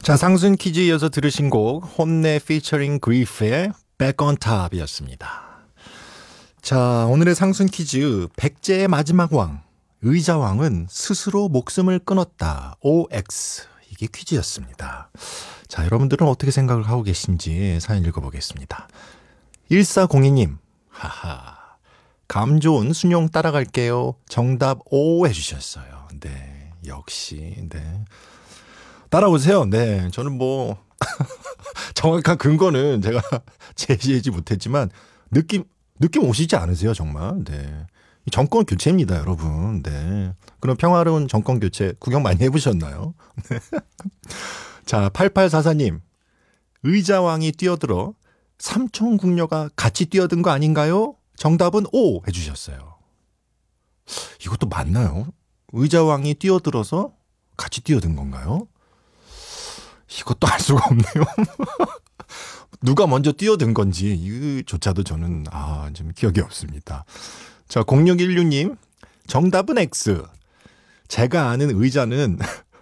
자, 상순 퀴즈에 이어서 들으신 곡 혼내 피처링 그리프의 Back on Top이었습니다. 자, 오늘의 상순 퀴즈 백제의 마지막 왕 의자왕은 스스로 목숨을 끊었다. OX 이게 퀴즈였습니다. 자, 여러분들은 어떻게 생각을 하고 계신지 사연 읽어보겠습니다. 1402님 하하 감 좋은 순용 따라갈게요. 정답 O 해주셨어요. 네, 역시 네. 따라오세요. 네. 저는 뭐, 정확한 근거는 제가 제시하지 못했지만, 느낌 오시지 않으세요, 정말? 네. 정권 교체입니다, 여러분. 네. 그럼 평화로운 정권 교체 구경 많이 해보셨나요? 네. 자, 8844님. 의자왕이 뛰어들어 삼촌궁녀가 같이 뛰어든 거 아닌가요? 정답은 O 해주셨어요. 이것도 맞나요? 의자왕이 뛰어들어서 같이 뛰어든 건가요? 이것도 알 수가 없네요. 누가 먼저 뛰어든 건지 이조차도 저는 좀 기억이 없습니다. 자, 0616님 정답은 X. 제가 아는 의자는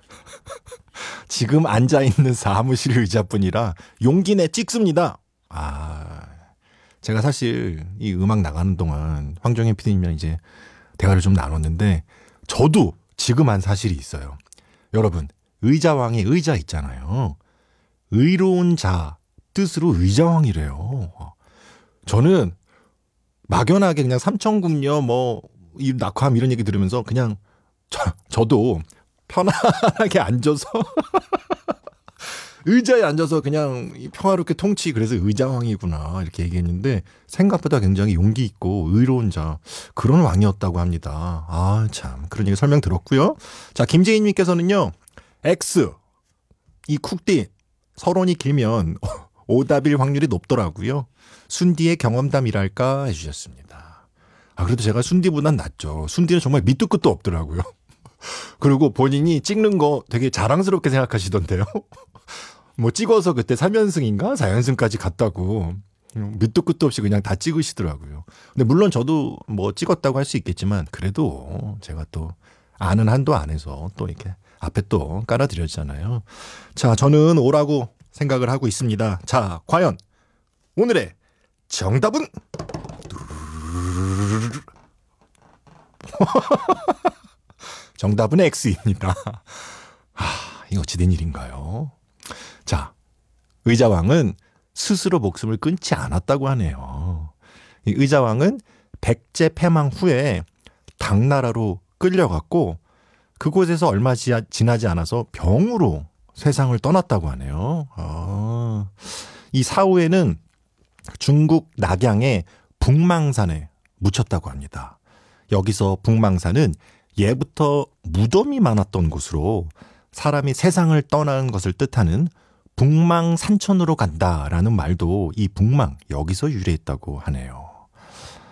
지금 앉아있는 사무실 의자뿐이라 용기 내 찍습니다. 제가 사실 이 음악 나가는 동안 황정현 PD님이랑 이제 대화를 좀 나눴는데 저도 지금 한 사실이 있어요. 여러분 의자왕의 의자 있잖아요. 의로운 자 뜻으로 의자왕이래요. 저는 막연하게 그냥 삼천궁녀 이 낙화함 이런 얘기 들으면서 그냥 저도 편안하게 앉아서 의자에 앉아서 그냥 평화롭게 통치 그래서 의자왕이구나 이렇게 얘기했는데 생각보다 굉장히 용기 있고 의로운 자 그런 왕이었다고 합니다. 참 그런 얘기 설명 들었고요. 자, 김재인님께서는요. X 이 쿡띠 서론이 길면 오답일 확률이 높더라고요. 순디의 경험담이랄까 해주셨습니다. 그래도 제가 순디보단 낫죠. 순디는 정말 밑도 끝도 없더라고요. 그리고 본인이 찍는 거 되게 자랑스럽게 생각하시던데요. 뭐 찍어서 그때 3연승인가 4연승까지 갔다고 밑도 끝도 없이 그냥 다 찍으시더라고요. 근데 물론 저도 뭐 찍었다고 할 수 있겠지만 그래도 제가 또 아는 한도 안에서 또 이렇게 앞에 또 깔아드렸잖아요. 자, 저는 O라고 생각을 하고 있습니다. 자, 과연 오늘의 정답은 정답은 X입니다. 이거 어찌된 일인가요? 자, 의자왕은 스스로 목숨을 끊지 않았다고 하네요. 이 의자왕은 백제 패망 후에 당나라로 끌려갔고 그곳에서 얼마 지나지 않아서 병으로 세상을 떠났다고 하네요. 이 사후에는 중국 낙양의 북망산에 묻혔다고 합니다. 여기서 북망산은 예부터 무덤이 많았던 곳으로 사람이 세상을 떠나는 것을 뜻하는 북망산천으로 간다라는 말도 이 북망 여기서 유래했다고 하네요.